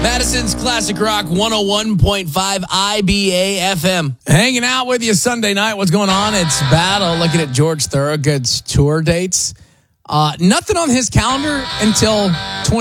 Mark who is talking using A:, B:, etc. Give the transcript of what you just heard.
A: Madison's Classic Rock 101.5 IBA FM.
B: Hanging out with you Sunday night. What's going on? It's Battle. Looking at George Thorogood's tour dates. Nothing on his calendar until